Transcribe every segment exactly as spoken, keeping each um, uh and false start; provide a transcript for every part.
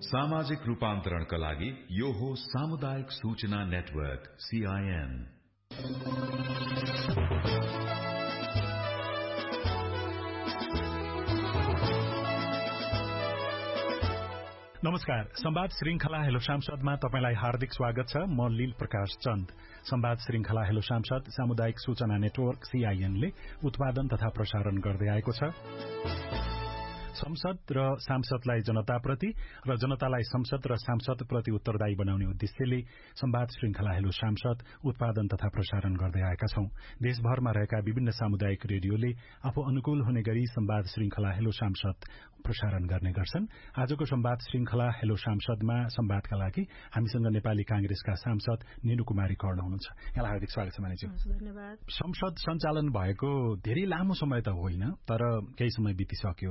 सामाजिक रूपान्तरणका लागि यो हो सामुदायिक सूचना नेटवर्क सीआईएन। नमस्कार, संवाद श्रृंखला हेलो सांसदमा तपाईलाई हार्दिक स्वागत छ। म लील प्रकाश चन्द। संवाद श्रृंखला हेलो सांसद सामुदायिक सूचना नेटवर्क सीआईएनले उत्पादन तथा प्रसारण गर्दै आएको छ। संसद र सांसदलाई जनताप्रति र जनतालाई संसद र सांसदप्रति उत्तरदायी बनाउने उद्देश्यले संवाद श्रृंखला हेलो सांसद उत्पादन तथा प्रसारण गर्दै आएका छौं। देशभरमा रहेका विभिन्न सामुदायिक रेडियोले आफू अनुकूल हुने गरी संवाद श्रृंखला हेलो सांसद प्रसारण गर्ने गर्छन्। आजको संवाद श्रृंखला हेलो सांसदमा संवादका लागि हामीसँग नेपाली कांग्रेसका सांसद निनु कुमारी कर्ण हुनुहुन्छ। यहाँलाई हार्दिक स्वागत छ मानिसज्यू। धन्यवाद। संसद सञ्चालन भएको धेरै लामो समय त होइन, तर केही समय बितिसक्यो।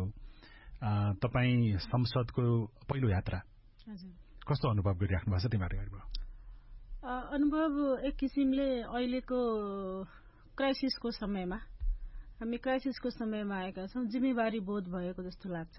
तपाई संसदको पहिलो यात्रा कस्तो अनुभव गरिराख्नु भएको छ तिमीहरू? अनुभव एक किसिमले अहिलेको क्राइसिसको समयमा हामी क्राइसिसको समयमा आएका छौं, जिम्मेवारी बोध भएको जस्तो लाग्छ।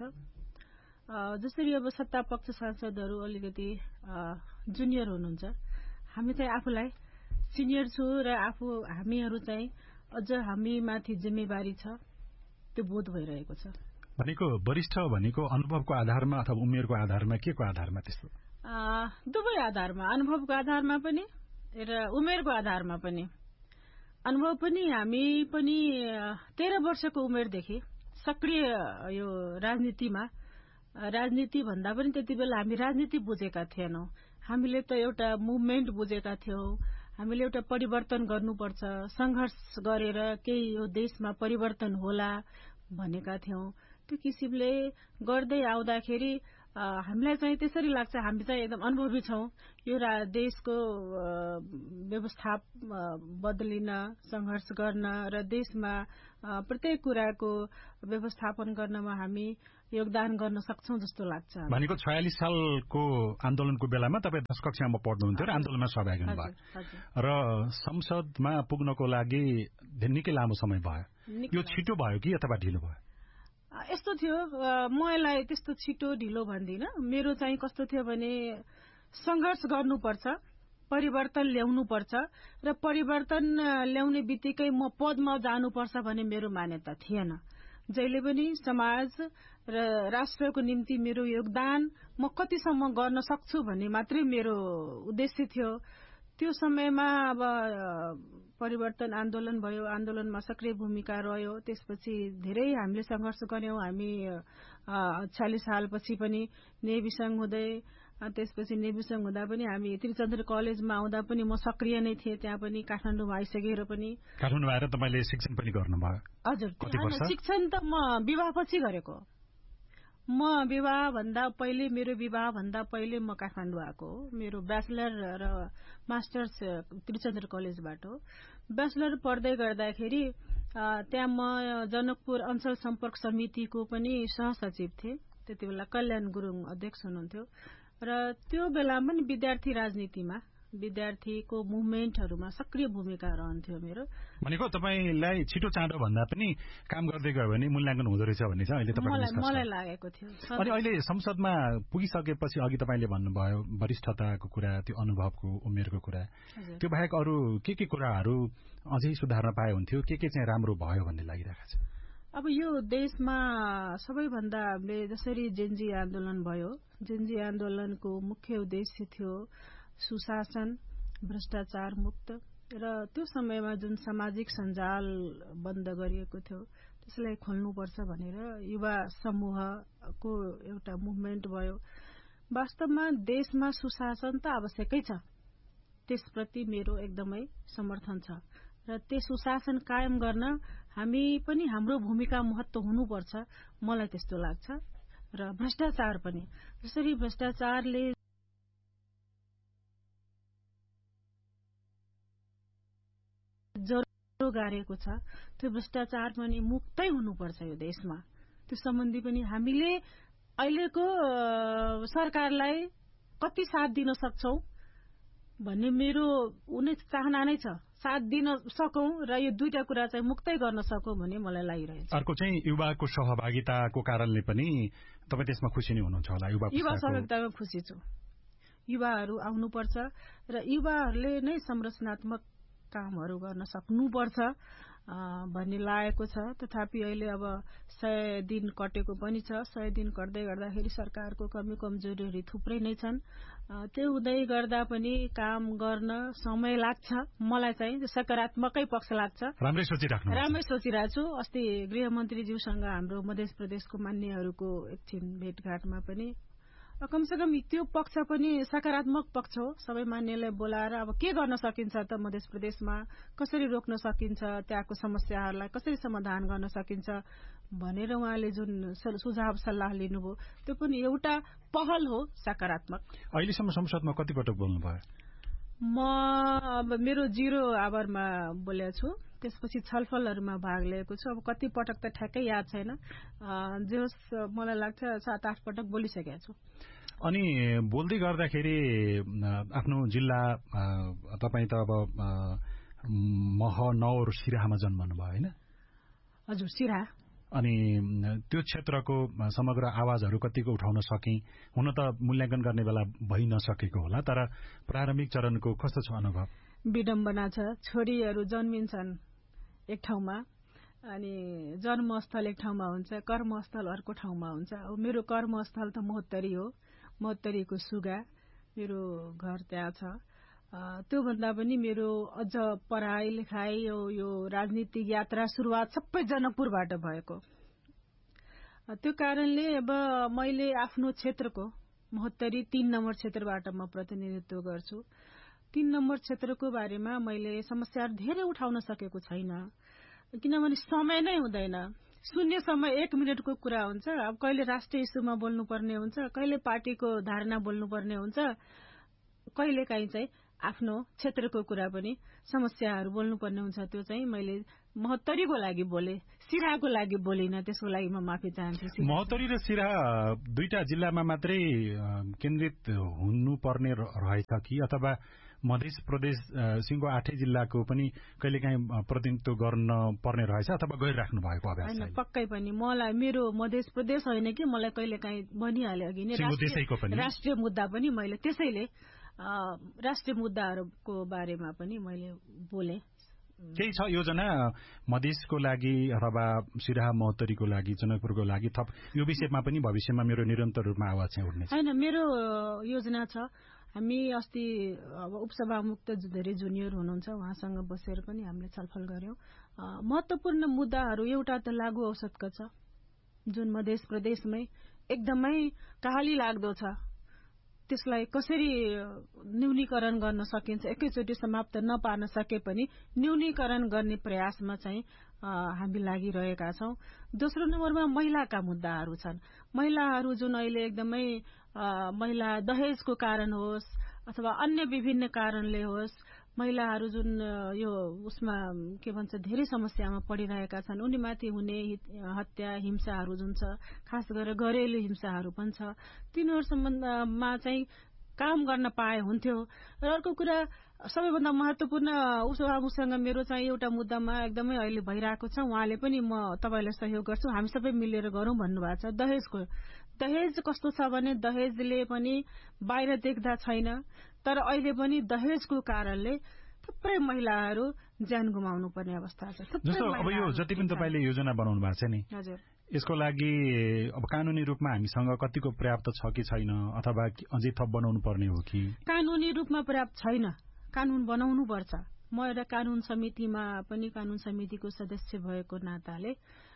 जसरी अब सत्ता पक्ष सांसदहरू अलिकति जुनियर हुनुहुन्छ, हामी चाहिँ आफूलाई सिनियर छु र आफू हामीहरू चाहिँ अझ हामी माथि जिम्मेवारी छ, त्यो बोध भइरहेको छ। भनेको वरिष्ठ भनेको अनुभवको आधारमा अथवा उमेरको आधारमा, के को आधारमा त्यस्तो? दुवै आधारमा, अनुभवको आधारमा पनि र उमेरको आधारमा पनि। अनुभव पनि हामी पनि तेह्र वर्षको उमेरदेखि सक्रिय यो राजनीतिमा, राजनीति भन्दा पनि त्यति बेला हामी राजनीति बुझेका थिएनौं। हामीले त एउटा मुभमेन्ट बुझेका थियौं। हामीले एउटा परिवर्तन गर्नुपर्छ, संघर्ष गरेर केही यो देशमा परिवर्तन होला भनेका थियौं। त्यो किसिमले गर्दै आउँदाखेरि हामीलाई चाहिँ त्यसरी लाग्छ हामी चाहिँ एकदम अनुभवी छौं यो देशको व्यवस्था बदलिन, संघर्ष गर्न र देशमा प्रत्येक कुराको व्यवस्थापन गर्नमा हामी योगदान गर्न सक्छौं जस्तो लाग्छ। भनेको छयालिस सालको आन्दोलनको बेलामा तपाईँ दश कक्षामा पढ्नुहुन्थ्यो र आन्दोलनमा सहभागी हुनुभयो र संसदमा पुग्नको लागि निकै लामो समय भयो। यो छिटो भयो कि अथवा ढिलो भयो? यस्तो थियो, मलाई त्यस्तो छिटो ढिलो भन्दिनँ। मेरो चाहिँ कस्तो थियो भने संघर्ष गर्नुपर्छ, परिवर्तन ल्याउनुपर्छ र परिवर्तन ल्याउने बित्तिकै म पदमा जानुपर्छ भन्ने मेरो मान्यता थिएन। जहिले पनि समाज र राष्ट्रको निम्ति मेरो योगदान म कतिसम्म गर्न सक्छु भन्ने मात्रै मेरो उद्देश्य थियो। त्यो समयमा अब परिवर्तन आन्दोलन भयो, आन्दोलनमा सक्रिय भूमिका रह्यो। त्यसपछि धेरै हामीले संघर्ष गर्यौं। हामी छयालिस सालपछि पनि नेभी संघ हुँदै, त्यसपछि नेभी संघ हुँदा पनि हामी त्रिचन्द्र कलेजमा आउँदा पनि म सक्रिय नै थिएँ। त्यहाँ पनि काठमाडौँमा आइसकेर पनि। काठमाडौँ आएर तपाईँले शिक्षण पनि गर्नुभयो? हजुर, शिक्षण त म विवाहपछि गरेको। म विवाह भन्दा पहिले, मेरो विवाह भन्दा पहिले म काठमाडौँ आएको हो। मेरो ब्याचलर र मास्टर्स त्रिचन्द्र कलेजबाट हो। ब्याचलर पढ्दै गर्दाखेरि त्यहाँ म जनकपुर अञ्चल सम्पर्क समितिको पनि सहसचिव थिएँ। त्यति बेला कल्याण गुरुङ अध्यक्ष हुनुहुन्थ्यो र त्यो बेलामा पनि विद्यार्थी राजनीतिमा, विद्यार्थीको मुभमेन्टहरूमा सक्रिय भूमिका रहन्थ्यो मेरो। भनेको तपाईलाई छिटो चाँडो भन्दा पनि काम गर्दै गयो भने मूल्याङ्कन हुँदो रहेछ भन्ने छ अहिले तपाईलाई मलाई लागेको थियो। अनि अहिले संसदमा पुगिसकेपछि अघि तपाईँले भन्नुभयो वरिष्ठताको कुरा, त्यो अनुभवको, उमेरको कुरा, त्यो बाहेक अरू के के कुराहरू अझै सुधार्न पाए हुन्थ्यो, के के चाहिँ राम्रो भयो भन्ने लागिरहेको छ? अब यो देशमा सबैभन्दा जसरी जेनजी आन्दोलन भयो, जेनजी आन्दोलनको मुख्य उद्देश्य थियो सुशासन, भ्रष्टाचार मुक्त र त्यो समयमा जुन सामाजिक सञ्जाल बन्द गरिएको थियो त्यसलाई खोल्नुपर्छ भनेर युवा समूहको एउटा मुभमेन्ट भयो। वास्तवमा देशमा सुशासन त आवश्यकै छ, त्यसप्रति मेरो एकदमै समर्थन छ र त्यो सुशासन कायम गर्न हामी पनि हाम्रो भूमिका महत्व हुनुपर्छ, मलाई त्यस्तो लाग्छ। र भ्रष्टाचार पनि, जसरी भ्रष्टाचारले जरो गारेको छ, त्यो भ्रष्टाचार पनि मुक्तै हुनुपर्छ यो देशमा। त्यो सम्बन्धी पनि हामीले अहिलेको सरकारलाई कति साथ दिन सक्छौं भन्ने मेरो उनी चाहना नै छ। साथ दिन सकौं र यो दुईटा कुरा चाहिँ मुक्तै गर्न सकौं भन्ने मलाई लागिरहेछ। अर्को चाहिँ युवाको सहभागिताको कारणले पनि तपाईँ त्यसमा खुसी नै हुनुहुन्छ होला? युवा युवा सहभागितामा खुसी छु। युवाहरू आउनुपर्छ र युवाहरूले नै संरचनात्मक कामहरू गर्न सक्नुपर्छ भन्ने लागेको छ। तथापि अहिले अब सय दिन कटेको पनि छ। सय दिन कट्दै गर्दाखेरि सरकारको कमी कमजोरीहरू थुप्रै नै छन्। त्यो हुँदै गर्दा पनि काम गर्न समय लाग्छ। मलाई चाहिँ सकारात्मकै पक्ष लाग्छ। राम्रै सोचिराख्नु राम्रै सोचिरहेको छु। अस्ति गृहमन्त्रीज्यूसँग हाम्रो मध्य प्रदेशको मान्यहरूको एकछिन भेटघाटमा पनि कमसेकम त्यो पक्ष पनि सकारात्मक पक्ष हो। सबै मान्यलाई बोलाएर अब के गर्न सकिन्छ त मध्य प्रदेशमा, कसरी रोक्न सकिन्छ, त्यहाँको समस्याहरूलाई कसरी समाधान गर्न सकिन्छ भनेर उहाँले जुन सुझाव सल्लाह लिनुभयो त्यो पनि एउटा पहल हो सकारात्मक। अहिलेसम्म संसदमा कति पटक बोल्नुभयो? म अब मेरो जिरो आवरमा बोलेको छु। त्यसपछि छलफलहरूमा भाग लिएको छु। अब कति पटक त ठ्याक्कै याद छैन। जे होस् मलाई लाग्छ सात आठ पटक बोलिसकेको छु। अनि बोल्दै गर्दाखेरि आफ्नो जिल्ला तपाईँ त अब महनौर सिराहामा जन्मनुभयो होइन? हजुर, सिराहा। अनि त्यो क्षेत्रको समग्र आवाजहरू कतिको उठाउन सके? हुन त मूल्याङ्कन गर्ने बेला भइ नसकेको होला, तर प्रारम्भिक चरणको कस्तो छ अनुभव? विडम्बना छ। छोरीहरू जन्मिन्छन् एक ठाउँमा अनि जन्मस्थल एक ठाउँमा हुन्छ, कर्मस्थल अर्को ठाउँमा हुन्छ। अब मेरो कर्मस्थल त महोत्तरी हो। महोत्तरीको सुगा मेरो घर त्यहाँ छ। त्योभन्दा पनि मेरो अझ पढाइ लेखाइ यो यो राजनीतिक यात्रा सुरुवात सबै जनकपुरबाट भएको। त्यो कारणले अब मैले आफ्नो क्षेत्रको महोत्तरी तीन नम्बर क्षेत्रबाट म प्रतिनिधित्व गर्छु। तीन नम्बर क्षेत्रको बारेमा मैले समस्याहरू धेरै उठाउन सकेको छैन, किनभने समय नै हुँदैन। शून्य समय एक मिनटको कुरा हुन्छ। अब कहिले राष्ट्रिय इस्युमा बोल्नुपर्ने हुन्छ, कहिले पार्टीको धारणा बोल्नुपर्ने हुन्छ, कहिले काहीँ चाहिँ आफ्नो क्षेत्रको कुरा पनि समस्याहरू बोल्नुपर्ने हुन्छ। त्यो चाहिँ मैले महोत्तरीको लागि बोले, सिराहाको लागि बोलिन। त्यसको लागि म माफी चाहन्छु। महोत्तरी र सिराहा दुईटा जिल्लामा मात्रै केन्द्रित हुनुपर्ने रहेछ कि अथवा मध्य प्रदेश सिंहको आठै जिल्लाको पनि कहिलेकाहीँ प्रतिनिधित्व गर्न पर्ने रहेछ अथवा गरिराख्नु भएको अभ्यास छैन? पक्कै पनि मलाई मेरो मध्य प्रदेश होइन कि मलाई कहिलेकाहीँ बनिहाल्यो अघि नै राष्ट्रिय मुद्दा पनि मैले त्यसैले राष्ट्रिय मुद्दाहरूको बारेमा पनि मैले बोले। केही छ योजना मधेसको लागि अथवा सिराहा महोत्तरीको लागि जनकपुरको लागि थप यो विषयमा पनि भविष्यमा मेरो निरन्तर रूपमा आवाज चाहिँ उठ्ने होइन? मेरो योजना छ। हामी अस्ति अब उपसभामुख त धेरै जुनियर हुनुहुन्छ, उहाँसँग बसेर पनि हामीले छलफल गर्यौं। महत्वपूर्ण मुद्दाहरू एउटा त लागू औषधको छ, जुन मध्य प्रदेशमै एकदमै कहाली लाग्दो छ। त्यसलाई कसरी न्यूनीकरण गर्न सकिन्छ, एकैचोटि समाप्त नपार्न सके पनि न्यूनीकरण गर्ने प्रयासमा चाहिँ हामी लागिरहेका छौं। दोस्रो नम्बरमा महिलाका मुद्दाहरू छन्। महिलाहरू जुन अहिले एकदमै महिला दहेजको कारण होस् अथवा अन्य विभिन्न कारणले होस्, महिलाहरू जुन यो उसमा के भन्छ धेरै समस्यामा पडिरहेका छन्। उनीमाथि हुने हत्या हिंसाहरू जुन छ, खास गरेर घरेलु हिंसाहरू पनि छ। तिनीहरू सम्बन्धमा चाहिँ काम गर्न पाए हुन्थ्यो। र अर्को कुरा सबैभन्दा महत्वपूर्ण उपसभामुखसँग मेरो चाहिँ एउटा मुद्दामा एकदमै अहिले भइरहेको छ, उहाँले पनि म तपाईलाई सहयोग गर्छु, हामी सबै मिलेर गरौं भन्नुभएको छ। दहेजको दहेज कस्तो छ भने दहेजले पनि बाहिर देख्दा छैन, तर अहिले पनि दहेजको कारणले थुप्रै महिलाहरू ज्यान गुमाउनु पर्ने अवस्था छ। जस्तो अब यो जति पनि तपाईले योजना बनाउनु भएको छ नि, हजुर, यसको लागि अब कानूनी रूपमा हामीसँग कतिको पर्याप्त छ कि छैन, अथवा अझै थप बनाउनु पर्ने हो कि? कानूनी रूपमा पर्याप्त छैन, कानून बनाउनु पर्छ। म एउटा कानून समितिमा पनि कानून समितिको सदस्य भएको नाताले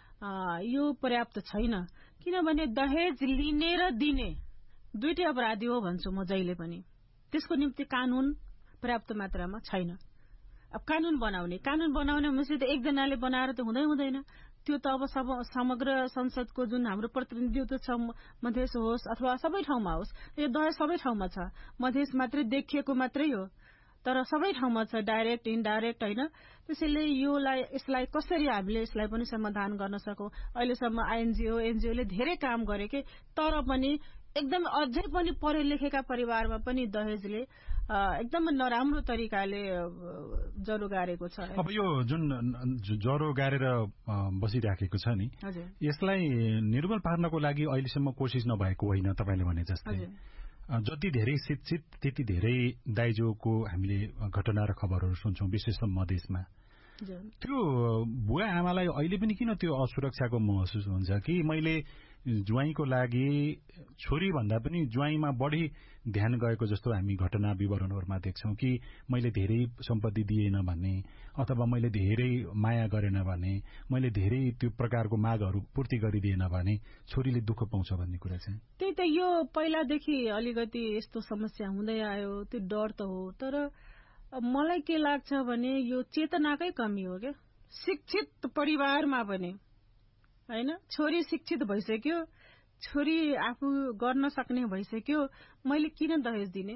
यो पर्याप्त छैन, किनभने दहेज लिने र दिने दुईटै अपराधी हो भन्छु म जहिले पनि। त्यसको निम्ति कानून पर्याप्त मात्रामा छैन। अब कानून बनाउने कानून बनाउने भनेपछि त एकजनाले बनाएर त हुँदै हुँदैन। त्यो त अब समग्र संसदको जुन हाम्रो प्रतिनिधित्व छ, मधेस होस् अथवा सबै ठाउँमा होस्, यो दहेज सबै ठाउँमा छ। मधेस मात्रै देखिएको मात्रै हो, तर सबै ठाउँमा छ, डाइरेक्ट इनडाइरेक्ट होइन। त्यसैले योलाई यसलाई कसरी हामीले यसलाई पनि समाधान गर्न सकौं। अहिलेसम्म आइएनजिओ एनजिओले धेरै काम गरे के, तर पनि एकदम अझै पनि पढे लेखेका परिवारमा पनि दहेजले एकदम नराम्रो तरिकाले ज्वरो गारेको छ। अब यो जुन ज्वरो गारेर बसिराखेको छ नि, यसलाई निर्मूल पार्नको लागि अहिलेसम्म कोसिस नभएको होइन तपाईले भने जस्तै। जति धेरै शिक्षित त्यति धेरै दाइजोको हामीले घटना र खबरहरू सुन्छौं, विशेष मधेसमा। त्यो बुवा आमालाई अहिले पनि किन त्यो असुरक्षाको महसुस हुन्छ कि मैले ज्वाइँको लागि छोरी भन्दा पनि ज्वाइँमा बढी ध्यान गएको जस्तो हामी घटना विवरणहरूमा देख्छौं कि मैले धेरै सम्पत्ति दिएन भने अथवा मैले धेरै माया गरेन भने, मैले धेरै त्यो प्रकारको मागहरू पूर्ति गरिदिएन भने छोरीले दुःख पाउँछ भन्ने कुरा चाहिँ त्यही त। यो पहिलादेखि अलिकति यस्तो समस्या हुँदै आयो, त्यो डर त हो। तर मलाई के लाग्छ भने यो चेतनाकै कमी हो क्या। शिक्षित परिवारमा पनि हैन, छोरी शिक्षित भइसक्यो, छोरी आफू गर्न सक्ने भइसक्यो, मैले किन दहेज दिने?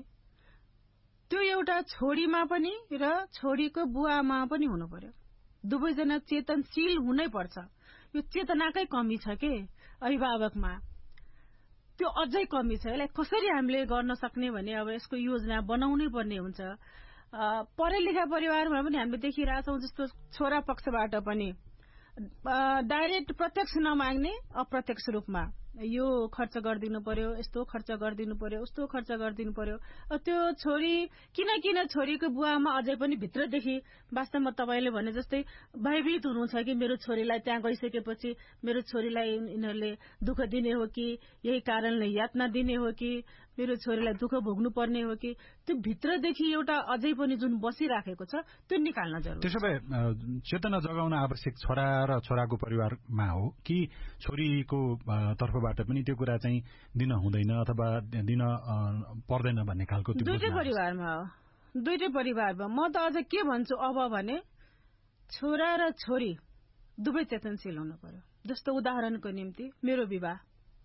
त्यो एउटा छोरीमा पनि र छोरीको बुवामा पनि हुनु पर्यो। दुवैजना चेतनशील हुनै पर्छ। यो चेतनाकै कमी छ के अभिभावकमा, त्यो अझै कमी छ। यसलाई कसरी हामीले गर्न सक्ने भने अब यसको योजना बनाउनै पर्ने हुन्छ। पढे लेखा परिवारमा पनि हामीले देखिरहेछौँ, जस्तो छोरा पक्षबाट पनि डाइरेक्ट प्रत्यक्ष नमाग्ने, अप्रत्यक्ष रूपमा यो खर्च गरिदिनु पर्यो, यस्तो खर्च गरिदिनु पर्यो, उस्तो खर्च गरिदिनु पर्यो। त्यो छोरी किन किन छोरीको बुवामा अझै पनि भित्रदेखि वास्तवमा तपाईले भने जस्तै भयभीत हुनुहुन्छ कि मेरो छोरीलाई त्यहाँ गइसकेपछि मेरो छोरीलाई यिनीहरूले दुःख दिने हो कि, यही कारणले यातना दिने हो कि, मेरो छोरीलाई दुःख भोग्नु पर्ने हो कि, त्यो भित्रदेखि एउटा अझै पनि जुन बसिराखेको छ त्यो निकाल्न जरुरी। त्यसो भए चेतना जगाउन आवश्यक छोरा र छोराको परिवारमा हो कि छोरीको तर्फबाट पनि त्यो कुरा चाहिँ दिन हुँदैन अथवा दिन पर्दैन भन्ने खालको? दुईटै परिवारमा हो, दुईटै परिवारमा। म त अझ के भन्छु अब भने छोरा र छोरी दुवै चेतनशील हुनु पर्यो। जस्तो उदाहरणको निम्ति मेरो विवाह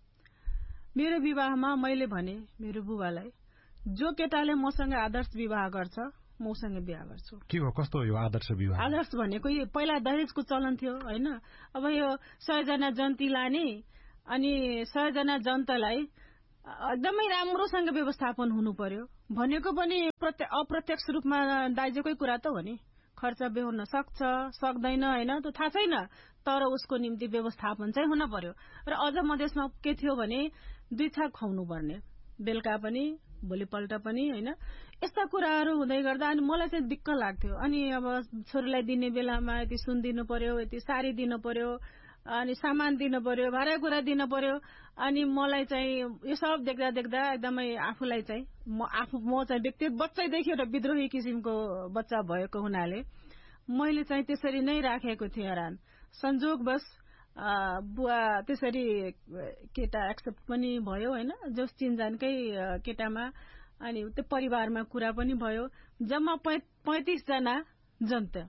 मेरो विवाहमा मैले भने मेरो बुबालाई, जो केटाले मसँग आदर्श विवाह गर्छ मसँग बिहा गर्छु। के हो, कस्तो यो आदर्श विवाह? आदर्श भनेको पहिला दहेजको चलन थियो हैन। अब यो सयजना जन्ती लाने अनि सयजना जनतालाई एकदमै राम्रोसँग व्यवस्थापन हुनु पर्यो भनेको पनि अप्रत्यक्ष रूपमा दाइजोकै कुरा त हो नि। खर्च बेहोर्न सक्छ सक्दैन हैन त्यो थाहा छैन, तर उसको निम्ति व्यवस्थापन चाहिँ हुन पर्यो। र अझ मधेसमा के थियो भने दुई छाक खुवाउनु पर्ने, बेलुका पनि भोलिपल्ट पनि हैन। यस्ता कुराहरू हुँदै गर्दा अनि मलाई चाहिँ दिक्क लाग्थ्यो। अनि अब छोरीलाई दिने बेलामा यति सुन दिनु पर्यो, यति साडी दिनु पर्यो, अनि सामान दिनु पर्यो, भाडा कुरा दिनु पर्यो। अनि मलाई चाहिँ यो सब देख्दा देख्दा एकदमै आफूलाई चाहिँ म आफू म चाहिँ व्यक्तिगत बच्चैदेखि एउटा विद्रोही किसिमको बच्चा भएको हुनाले मैले चाहिँ त्यसरी नै राखेको थिएँ। हरान संजोगवश बुवा त्यसरी केटा एक्सेप्ट पनि भयो हैन, जस चिनजानकै केटामा। अनि त्यो परिवारमा कुरा पनि भयो। जम्मा पैंतीस जना जनता,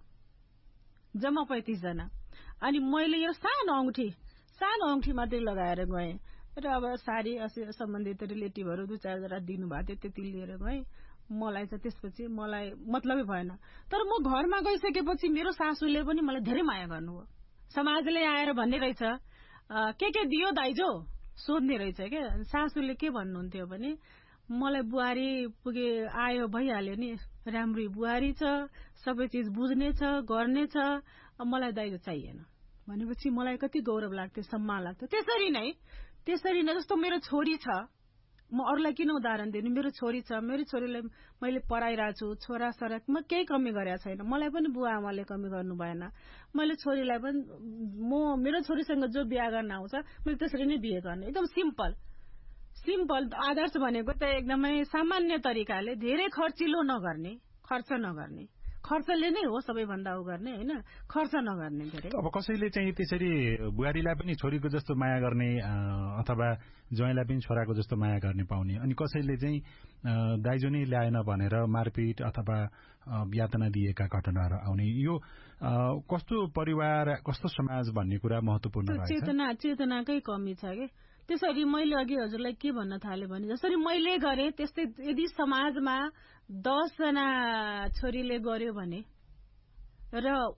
जम्मा पैंतीस जना। अनि मैले यो सानो औंठी सानो औंठी मात्रै लगाएर गएँ र अब सारी सम्बन्धित रिलेटिभहरू दुई चारजना दिनुभएको थियो, त्यति लिएर गएँ। मलाई चाहिँ त्यसपछि मलाई मतलबै भएन। तर म घरमा गइसकेपछि मेरो सासूले पनि मलाई धेरै माया गर्नुभयो। समाजले आएर भन्ने रहेछ के के दियो दाइजो सोध्ने रहेछ क्या। सासूले के भन्नुहुन्थ्यो भने मलाई बुहारी पुगे आयो भइहाल्यो नि, राम्री बुहारी छ, सबै चिज बुझ्ने छ, गर्ने छ, मलाई दाइजो चाहिएन भनेपछि मलाई कति गौरव लाग्थ्यो, सम्मान लाग्थ्यो। त्यसरी नै त्यसरी नै जस्तो मेरो छोरी छ, म अरूलाई किन उदाहरण दिनु, मेरो छोरी छ, मेरो छोरीलाई मैले पढाइरहेको छु, छोरा सराकमा केही कमी गरेको छैन। मलाई पनि बुवा आमाले कमी गर्नु भएन। मैले छोरीलाई पनि म मेरो छोरीसँग जो बिहा गर्न आउँछ मैले त्यसरी नै बिहे गर्ने, एकदम सिम्पल सिम्पल। आदर्श भनेको त एकदमै सामान्य तरिकाले धेरै खर्चिलो नगर्ने, खर्च नगर्ने, खर्चले नै हो सबैभन्दा उ गर्ने हैन, खर्च नगर्ने धेरै। अब कसैले चाहिँ त्यसरी बुहारीलाई पनि छोरीको जस्तो माया गर्ने अथवा ज्वाइँलाई पनि छोराको जस्तो माया गर्ने पाउने, अनि कसैले चाहिँ दाइजो नै ल्याएन भनेर मारपिट अथवा यातना दिएका घटनाहरू आउने। यो कस्तो परिवार कस्तो समाज भन्ने कुरा महत्त्वपूर्ण रहेछ। चेतना चेतनाकै कमी छ के। त्यसरी मैले अघि हजुरलाई के भन्न थाले भने जसरी मैले गरे त्यस्तै यदि समाजमा दस जना छोरीले गर्यो भने र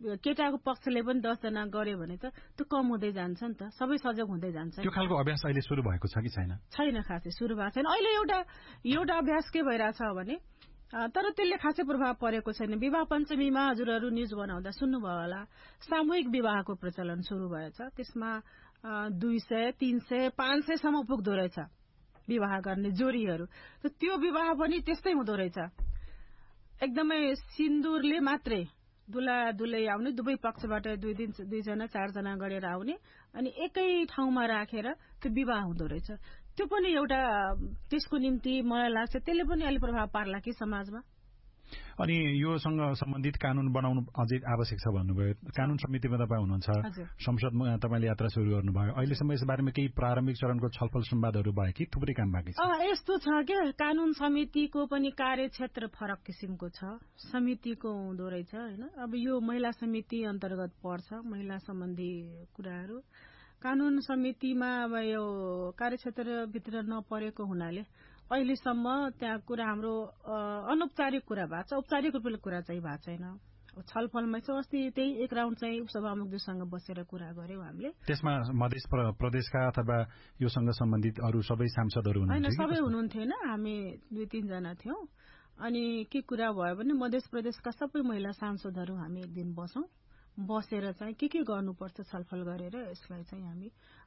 केटाको पक्षले पनि दसजना गर्यो भने त त्यो कम हुँदै जान्छ नि त, सबै सजग हुँदै जान्छ। त्यो खालको अभ्यास अहिले सुरु भएको छ कि छैन? छैन, खासै सुरु भएको छैन अहिले। एउटा एउटा अभ्यास के भइरहेछ भने, तर त्यसले खासै प्रभाव परेको छैन। विवाह पञ्चमीमा हजुरहरू न्युज बनाउँदा सुन्नुभयो होला, सामूहिक विवाहको प्रचलन सुरु भएछ। त्यसमा दुई सय तीन सय पाँच सयसम्म पुग्दो रहेछ विवाह गर्ने जोडीहरू। त्यो विवाह पनि त्यस्तै हुँदो रहेछ, एकदमै सिन्दुरले मात्रै दुला दुलै आउने, दुवै पक्षबाट दुई दिन दुईजना चारजना गरेर आउने, अनि एकै ठाउँमा राखेर त्यो विवाह हुँदो रहेछ। त्यो पनि एउटा त्यसको निम्ति मलाई लाग्छ त्यसले पनि अलि प्रभाव पार्ला कि समाजमा। अनि योसँग सम्बन्धित कानून बनाउनु अझै आवश्यक छ भन्नुभयो। कानून समितिमा तपाईँ हुनुहुन्छ, संसदमा तपाईँले यात्रा सुरु गर्नुभयो। अहिलेसम्म यस बारेमा केही प्रारम्भिक चरणको छलफल संवादहरू भयो कि थुप्रै काम बाँकी छ? यस्तो छ के, कानून समितिको पनि कार्यक्षेत्र फरक किसिमको छ। समितिको हुँदो रहेछ होइन, अब यो महिला समिति अन्तर्गत पर्छ, महिला सम्बन्धी कुराहरू। कानून समितिमा अब यो कार्यक्षेत्रभित्र नपरेको हुनाले अहिलेसम्म त्यहाँ कुरा हाम्रो अनौपचारिक कुरा भएको छ, औपचारिक रूपले कुरा चाहिँ भएको छैन। छलफलमै छ। अस्ति त्यही एक राउन्ड चाहिँ उपसभामुखज्यूसँग बसेर कुरा गर्यौं हामीले। त्यसमा मधेस प्रदेशका अथवा योसँग सम्बन्धित अरू सबै सांसदहरू हुनुहुन्थ्यो? हैन, सबै हुनुहुन्थेन, हामी दुई तीनजना थियौं। अनि के कुरा भयो भने मधेस प्रदेशका सबै महिला सांसदहरू हामी एक दिन बसौं, बसेर चाहिँ के के गर्नुपर्छ छलफल गरेर यसलाई चाहिँ हामी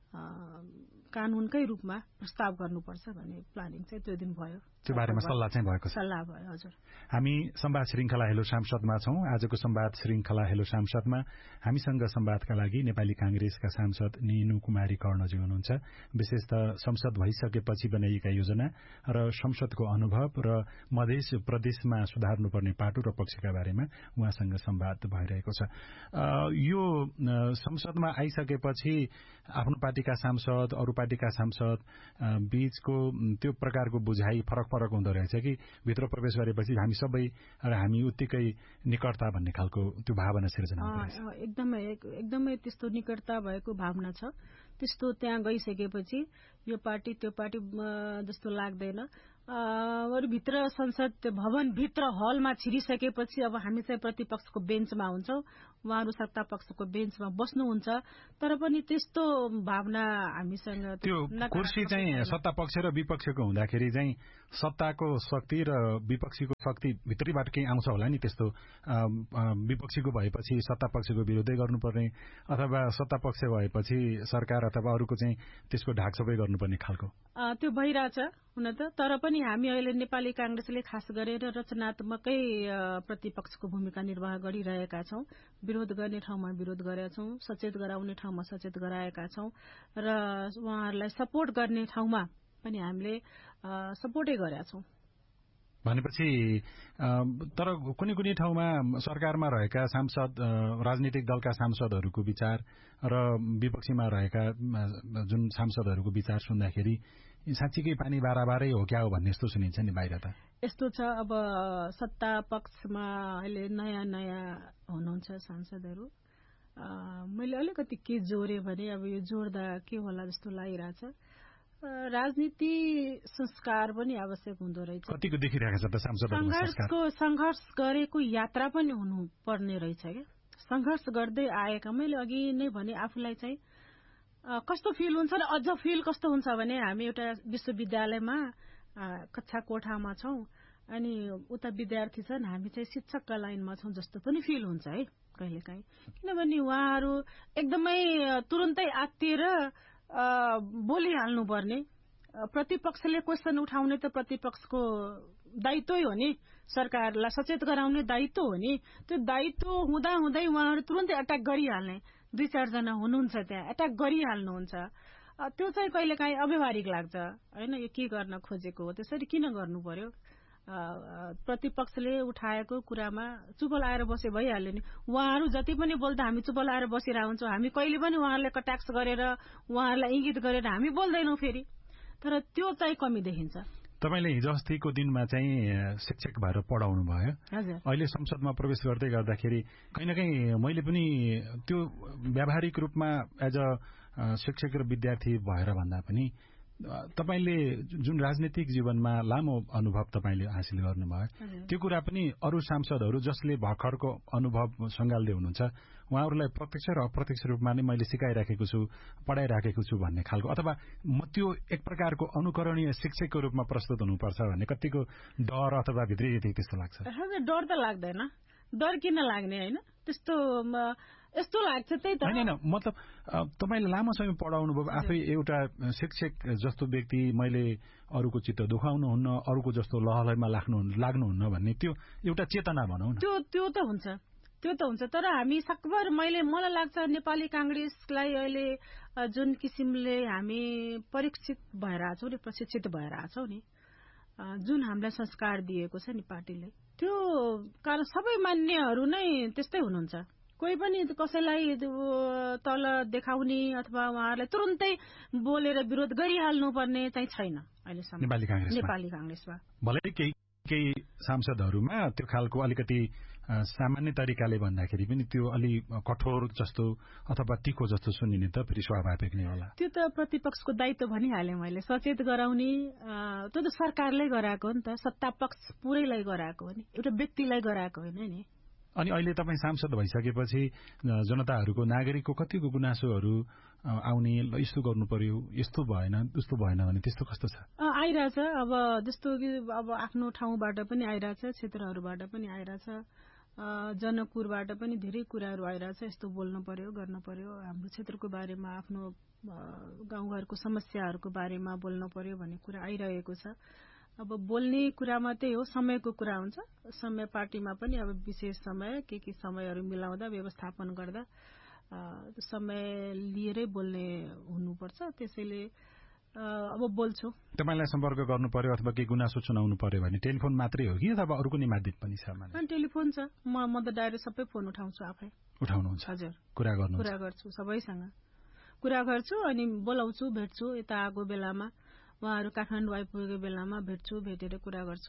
कानूनकै रूपमा प्रस्ताव गर्नुपर्छ भन्ने प्लानिङ चाहिँ त्यो दिन भयो। त्यो बारेमा सल्लाह चाहिँ भएको छ? सल्लाह भयो, हजुर। हामी संवाद श्रृंखला हेलो सांसदमा छौं। आजको संवाद श्रृंखला हेलो सांसदमा हामीसँग संवादका लागि नेपाली कांग्रेसका सांसद निनु कुमारी कर्णजी हुनुहुन्छ। विशेषतः संसद भइसकेपछि बनाइएका योजना र संसदको अनुभव र मधेस प्रदेशमा सुधार्नुपर्ने पाटो र पक्षका बारेमा उहाँसँग संवाद भइरहेको छ। यो संसदमा आइसकेपछि आफ्नो पार्टीका सांसद, अरू पार्टीका सांसद बीचको त्यो प्रकारको बुझाइ फरक फरक हुँदो रहेछ कि भित्र प्रवेश गरेपछि हामी सबै र हामी उत्तिकै निकटता भन्ने खालको त्यो भावना सिर्जना हुँदो रहेछ। एकदमै एकदमै त्यस्तो निकटता भएको भावना छ। त्यस्तो त्यहाँ गइसकेपछि यो पार्टी त्यो पार्टी जस्तो लाग्दैन। अरू भित्र संसद भवन भित्र हलमा छिरिसकेपछि अब हामी चाहिँ प्रतिपक्षको बेन्चमा हुन्छौं, उहाँहरू सत्ता पक्षको बेन्चमा बस्नुहुन्छ, तर पनि त्यस्तो भावना हामीसँग त्यो कुर्सी चाहिँ सत्ता पक्ष र विपक्षको हुँदाखेरि चाहिँ सत्ताको शक्ति र विपक्षीको शक्ति भित्रैबाट केही आउँछ होला नि। त्यस्तो विपक्षीको भएपछि सत्ता पक्षको विरोधै गर्नुपर्ने अथवा सत्ता पक्ष भएपछि सरकार अथवा अरूको चाहिँ त्यसको ढाक सबै गर्नुपर्ने खालको त्यो भइरहेछ हुन त। तर पनि हामी अहिले नेपाली कांग्रेसले खास गरेर रचनात्मकै प्रतिपक्षको भूमिका निर्वाह गरिरहेका छौं। विरोध गर्ने ठाउँमा विरोध गरेका छौं, सचेत गराउने ठाउँमा सचेत गराएका छौं र उहाँहरूलाई सपोर्ट गर्ने ठाउँमा पनि हामीले सपोर्टै गरेका छौं। भनेपछि तर कुनै कुनै ठाउँमा सरकारमा रहेका सांसद, राजनीतिक दलका सांसदहरूको विचार र विपक्षीमा रहेका जुन सांसदहरूको विचार सुन्दाखेरि साँच्चीकै पानी बाराबारै हो क्या हो भन्ने जस्तो सुनिन्छ नि बाहिर त। यस्तो छ, अब सत्ता पक्षमा अहिले नयाँ नयाँ हुनुहुन्छ सांसदहरू। मैले अलिकति के जोडे भने अब यो जोड्दा के होला जस्तो लागिरहेछ। राजनीति संस्कार पनि आवश्यक हुँदो रहेछ। कतिको देखिरहेको छ त सांसदहरूको संस्कार? संघर्षको संघर्ष गरेको यात्रा पनि हुनुपर्ने रहेछ क्या। संघर्ष गर्दै आएका, मैले अघि नै भने आफूलाई चाहिँ कस्तो फिल हुन्छ र अझ फिल कस्तो हुन्छ भने हामी एउटा विश्वविद्यालयमा कक्षा कोठामा छौं अनि उता विद्यार्थी छन्, हामी चाहिँ शिक्षकका लाइनमा छौं जस्तो पनि फिल हुन्छ है कहिलेकाहीँ। किनभने उहाँहरू एकदमै तुरुन्तै आत्तिएर बोलिहाल्नु पर्ने, प्रतिपक्षले क्वेसन उठाउने त प्रतिपक्षको दायित्वै हो नि, सरकारलाई सचेत गराउने दायित्व हो नि। त्यो दायित्व हुँदा हुँदै उहाँहरू तुरुन्तै अट्याक गरिहाल्ने, दुई चारजना हुनुहुन्छ त्यहाँ अट्याक गरिहाल्नुहुन्छ। त्यो चाहिँ कहिलेकाहीँ अव्यवहारिक लाग्छ होइन। यो के गर्न खोजेको हो, त्यसरी किन गर्नु पर्यो? प्रतिपक्षले उठाएको कुरामा चुप लाएर बसे भइहाल्यो नि। उहाँहरू जति पनि बोल्दा हामी चुप लाएर बसिरहेको हुन्छौँ, हामी कहिले पनि उहाँहरूले कटाक्ष गरेर उहाँहरूलाई इंगित गरेर हामी बोल्दैनौँ फेरि। तर त्यो चाहिँ कमी देखिन्छ। तपाईले हिजो अस्तिको दिनमा चाहिँ शिक्षक भएर पढाउनु भयो, अहिले संसदमा प्रवेश गर्दै गर्दाखेरि कहीँ न कहीँ मैले पनि त्यो व्यावहारिक रूपमा एज अ शिक्षक र विद्यार्थी भएर भन्दा पनि तपाईले जुन राजनीतिक जीवनमा लामो अनुभव तपाईले हासिल गर्नुभयो त्यो कुरा पनि अरू सांसदहरू जसले भर्खरको अनुभव संगाल्दै हुनुहुन्छ उहाँहरूलाई प्रत्यक्ष र अप्रत्यक्ष रूपमा नै मैले सिकाइराखेको छु पढाइराखेको छु भन्ने खालको अथवा म त्यो एक प्रकारको अनुकरणीय शिक्षकको रूपमा प्रस्तुत हुनुपर्छ भन्ने कतिको डर अथवा भित्री त्यस्तो लाग्छ? डर त लाग्दैन। डर किन लाग्ने होइन? त्यस्तो यस्तो लाग्छ त्यही त होइन मतलब तपाईले लामो समय पढाउनु भयो आफै एउटा शिक्षक जस्तो व्यक्ति मैले अरूको चित्त दुखाउनुहुन्न अरूको जस्तो लहलैमा लाग्नु लाग्नुहुन्न भन्ने त्यो एउटा चेतना भनौँ न। त्यो त्यो त हुन्छ त्यो त हुन्छ तर हामी सकभर मैले मलाई लाग्छ नेपाली कांग्रेसलाई अहिले जुन किसिमले हामी परीक्षित भएर आछौँ नि प्रशिक्षित भएर आछौँ नि जुन हामीलाई संस्कार दिएको छ नि पार्टीले त्यो कारण सबै मान्यहरू नै त्यस्तै हुनुहुन्छ। कोही पनि कसैलाई तल देखाउने अथवा उहाँहरूलाई तुरुन्तै बोलेर विरोध गरिहाल्नु पर्ने चाहिँ छैन अहिलेसम्म नेपाली कांग्रेसमा। नेपाली कांग्रेसमा भलै केही केही सांसदहरूमा त्यो खालको अलिकति सामान्य तरिकाले भन्दाखेरि पनि त्यो अलि कठोर जस्तो अथवा तीखो जस्तो सुनिने त फेरि स्वाभाविक नै होला। त्यो त प्रतिपक्षको दायित्व भनिहालेँ मैले सचेत गराउने त्यो त सरकारले गराएको हो नि त सत्ता पक्ष पुरैलाई गराएको हो नि एउटा व्यक्तिलाई गराएको होइन नि। अनि अहिले तपाईँ सांसद भइसकेपछि जनताहरूको नागरिकको कतिको गुनासोहरू आउने यस्तो गर्नु पर्यो यस्तो भएन उस्तो भएन भने त्यस्तो कस्तो छ? आइरहेछ अब जस्तो कि अब आफ्नो ठाउँबाट पनि आइरहेछ क्षेत्रहरूबाट पनि आइरहेछ जनकपुरबाट पनि धेरै कुराहरू आइरहेछ यस्तो बोल्नु पर्यो गर्नु पर्यो हाम्रो क्षेत्रको बारेमा आफ्नो गाउँघरको समस्याहरूको बारेमा बोल्नु पर्यो भन्ने कुरा आइरहेको छ। अब बोल्ने कुरा मात्रै हो समयको कुरा हुन्छ समय पार्टीमा पनि अब विशेष समय के के समयहरू मिलाउँदा व्यवस्थापन गर्दा समय लिएरै बोल्ने हुनुपर्छ त्यसैले अब बोल्छु। तपाईलाई सम्पर्क गर्नु पर्यो अथवा केही गुनासो सुनाउनु पर्यो भने टेलिफोन मात्रै हो कि अथवा अरू कुनै माध्यम पनि छ? अनि टेलिफोन छ म म त डाइरेक्ट सबै फोन उठाउँछु आफै उठाउनुहुन्छ? हजुर कुरा गर्नु कुरा गर्छु सबैसँग कुरा गर्छु अनि बोलाउँछु भेट्छु यता आएको बेलामा उहाँहरू काठमाडौँ आइपुगेको बेलामा भेट्छु भेटेर कुरा गर्छु।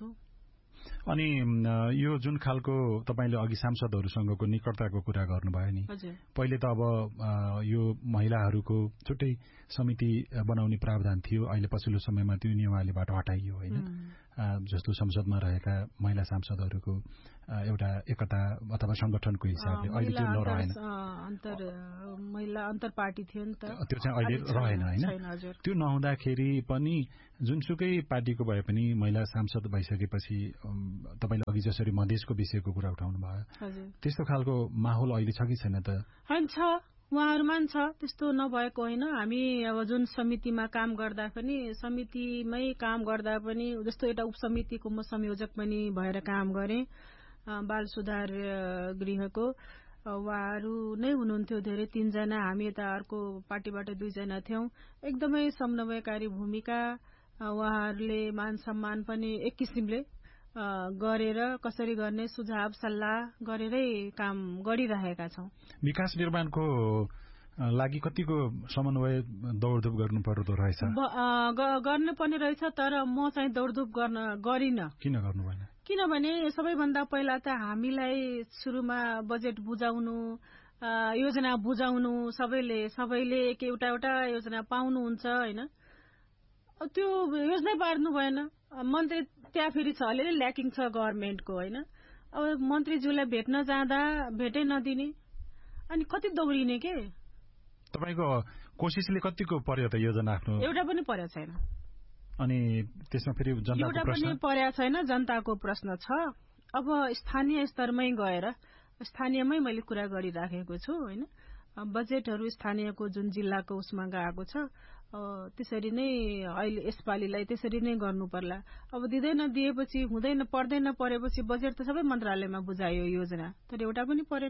अनि यो जुन खालको तपाईले अघि सांसदहरूसँगको निकटताको कुरा गर्नुभयो नि पहिले त अब यो महिलाहरूको छुट्टै समिति बनाउने प्रावधान थियो अहिले पछिल्लो समयमा त्यो नियमावलीबाट हटाइयो होइन जस्तो संसदमा रहेका महिला सांसदहरूको एउटा एकता अथवा संगठनको हिसाबले अहिले त्यो नरहेन अन्तर महिला अन्तर पार्टी थियो नि त त्यो चाहिँ अहिले रहेन होइन। त्यो नहुँदाखेरि पनि जुनसुकै पार्टीको भए पनि महिला सांसद भइसकेपछि तपाईले अघि जसरी मधेसको विषयको कुरा उठाउनु भयो त्यस्तो खालको माहौल अहिले छ कि छैन त? होइन छ उहाँहरूमा छ त्यस्तो नभएको होइन। हामी अब जुन समितिमा काम गर्दा पनि समितिमै काम गर्दा पनि जस्तो एउटा उपसमितिको म संयोजक पनि भएर काम गरेँ बाल सुधार गृहको उहाँहरू नै हुनुहुन्थ्यो धेरै तीनजना हामी यता अर्को पार्टीबाट दुईजना थियौं एकदमै समन्वयकारी भूमिका उहाँहरूले मान सम्मान पनि एक किसिमले गरेर कसरी गर्ने सुझाव सल्लाह गरेरै काम गरिरहेका छौं। विकास निर्माणको लागि कतिको समन्वय दौडधुप गर्नु पर्दो रहेछ? गर्नुपर्ने रहेछ तर म चाहिँ दौडधुप गर्न गरिन। किन गर्नु भएन? किनभने सबैभन्दा पहिला त हामीलाई सुरुमा बजेट बुझाउनु योजना बुझाउनु सबैले सबैले एक एउटा एउटा योजना पाउनुहुन्छ होइन त्यो योजना पार्नु भएन। मन्त्री त्यहाँ फेरि छ अलिअलि ल्याकिङ छ गभर्मेन्टको होइन अब मन्त्रीज्यूलाई भेट्न जाँदा भेटै नदिने अनि कति दौडिने के? तपाईको कोसिसले कतिको पर्यो त योजना आफ्नो? एउटा पनि पर्या छैन। अनि त्यसमा फेरि जनताको प्रश्न? एउटा पनि पर्या छैन जनताको प्रश्न छ। अब स्थानीय स्तरमै गएर स्थानीयमै मैले कुरा गरिराखेको छु होइन बजेटहरू स्थानीयको जुन जिल्लाको उसमा गएको छ त्यसरी नै अहिले यसपालिलाई त्यसरी नै गर्नु पर्ला। अब दिँदैन दिएपछि हुँदैन पर्दैन परेपछि बजेट त सबै मन्त्रालयमा बुझायो योजना तर एउटा पनि परेन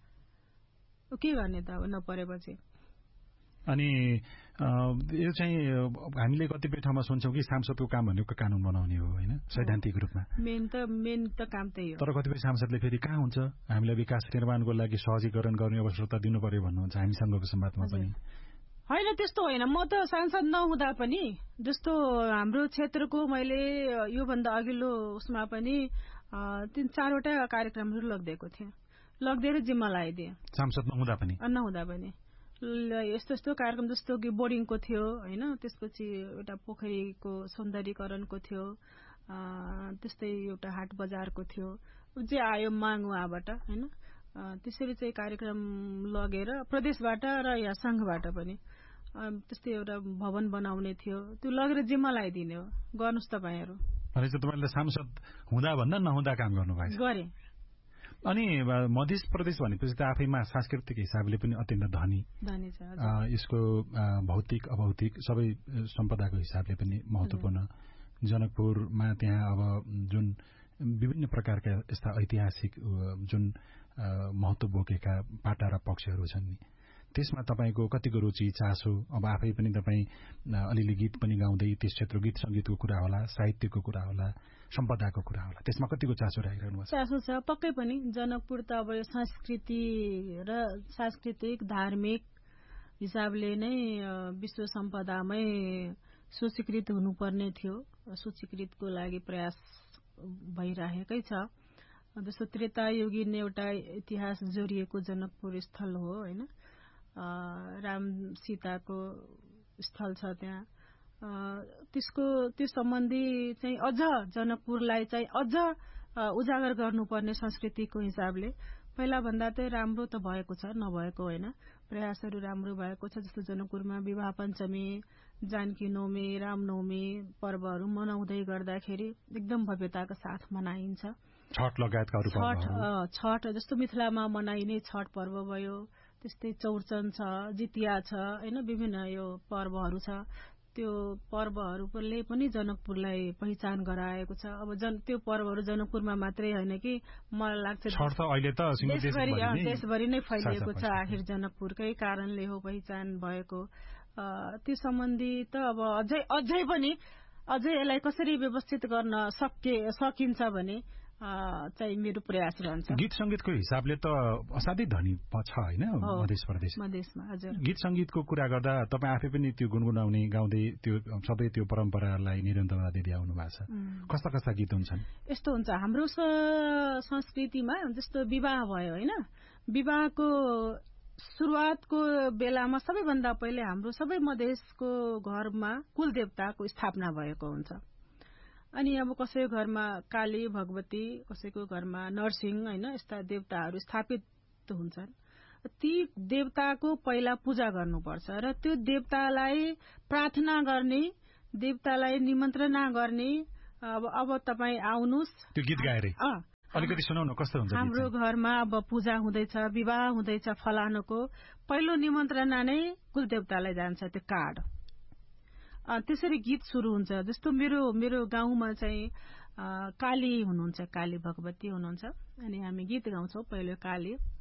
के गर्ने त अब नपरेपछि। अनि यो चाहिँ हामीले कतिपय ठाउँमा सुन्छौँ कि सांसदको काम भनेको कानून बनाउने हो होइन सैद्धान्तिक रूपमा मेन त मेन त काम त्यही हो। तर कतिपय सांसदले फेरि कहाँ हुन्छ हामीलाई विकास निर्माणको लागि सहजीकरण गर्ने अवसरता दिनु पर्यो भन्नुहुन्छ हामीसँगको संवादमा पनि। होइन त्यस्तो होइन म त सांसद नहुँदा पनि जस्तो हाम्रो क्षेत्रको मैले योभन्दा अघिल्लो उसमा पनि तीन चारवटा कार्यक्रमहरू लगिदिएको थिएँ लगिदिएर जिम्मा लगाइदिएँ। सांसद नहुँदा पनि? नहुँदा पनि यस्तो यस्तो कार्यक्रम जस्तो कि बोर्डिङको थियो होइन, त्यसपछि एउटा पोखरीको सौन्दर्यीकरणको थियो, त्यस्तै एउटा हाट बजारको थियो, जे आयो माग उहाँबाट होइन। त्यसरी चाहिँ कार्यक्रम लगेर प्रदेशबाट र या संघबाट पनि त्यस्तै एउटा भवन बनाउने थियो, त्यो लगेर जिम्मा लगाइदिने हो, गर्नुहोस् तपाईँहरू। भनेपछि तपाईँले सांसद हुँदा भन्दा नहुँदा काम गर्नुभएको गरे। अनि मध्य प्रदेश भनेपछि त आफैमा सांस्कृतिक हिसाबले पनि अत्यन्त धनी धनी छ, यसको भौतिक अभौतिक सबै सम्पदाको हिसाबले पनि महत्त्वपूर्ण। जनकपुरमा त्यहाँ अब जुन विभिन्न प्रकारका यस्ता ऐतिहासिक जुन महत्त्व बोकेका पाटा र पक्षहरू छन् नि, त्यसमा तपाईँको कतिको रुचि चासो? अब आफै पनि तपाईँ अलिअलि गीत पनि गाउँदै त्यस क्षेत्र गीत सङ्गीतको कुरा होला, साहित्यको कुरा होला, सम्पदाको कुरा होला, त्यसमा कतिको चासो राखिरहनु भएको छ? चासो छ पक्कै पनि। जनकपुर त अब यो संस्कृति र सांस्कृतिक धार्मिक हिसाबले नै विश्व सम्पदामै सूचीकृत हुनुपर्ने थियो, सूचीकृतको लागि प्रयास भइरहेकै छ। जस्तो त्रेतायुगीन एउटा इतिहास जोडिएको जनकपुर स्थल हो होइन, राम सीताको स्थल छ त्यहाँ। त्यसको त्यो सम्बन्धी चाहिँ अझ जनकपुरलाई चाहिँ अझ उजागर गर्नुपर्ने संस्कृतिको हिसाबले पहिला भन्दा चाहिँ राम्रो त भएको छ, नभएको होइन, प्रयासहरू राम्रो भएको छ। जस्तो जनकपुरमा विवाह पञ्चमी, जानकी नवमी, रामनवमी पर्वहरू मनाउँदै गर्दाखेरि एकदम भव्यताका साथ मनाइन्छ। छठ लगायतका अरू छठ छठ जस्तो मिथिलामा मनाइने छठ पर्व भयो, त्यस्तै चौरचन छ, जितिया छ होइन, विभिन्न यो पर्वहरू छ। त्यो पर्वहरूले पनि जनकपुरलाई पहिचान गराएको छ। अब जन त्यो पर्वहरू जनकपुरमा मात्रै होइन कि, मलाई लाग्छ देशभरि नै फैलिएको छ। आखिर जनकपुरकै कारणले हो पहिचान भएको। त्यो सम्बन्धी त अब अझै अझै पनि अझै यसलाई कसरी व्यवस्थित गर्न सके सकिन्छ भने चाहिँ मेरो प्रयास रहन्छ। गीत संगीतको हिसाबले त असाध्यै धनी छ होइन मध्य प्रदेश मधेसमा। हजुर, गीत संगीतको कुरा गर्दा तपाईँ आफै पनि त्यो गुनगुनाउने गाउँदै त्यो सबै त्यो परम्परालाई निरन्तरता दिँदै आउनु भएको छ। कस्ता कस्ता गीत हुन्छन्? यस्तो हुन्छ हाम्रो संस्कृतिमा, जस्तो विवाह भयो होइन, विवाहको सुरुवातको बेलामा सबैभन्दा पहिले हाम्रो सबै मधेसको घरमा कुलदेवताको स्थापना भएको हुन्छ। अनि अब कसैको घरमा काली भगवती, कसैको घरमा नरसिंह होइन, यस्ता देवताहरू स्थापित हुन्छन्। ती देवताको पहिला पूजा गर्नुपर्छ र त्यो देवतालाई प्रार्थना गर्ने, देवतालाई निमन्त्रणा गर्ने। अब अब तपाईँ आउनुहोस्, त्यो गीत गाएरै अलिकति सुनाउन कस्तो हुन्छ? हाम्रो घरमा अब पूजा हुँदैछ, विवाह हुँदैछ फलानुको, पहिलो निमन्त्रणा नै कुलदेवतालाई जान्छ त्यो कार्ड। त्यसरी गीत सुरु हुन्छ। जस्तो मेरो मेरो गाउँमा चाहिँ काली हुनुहुन्छ, काली भगवती हुनुहुन्छ, अनि हामी गीत गाउँछौँ। पहिलो काली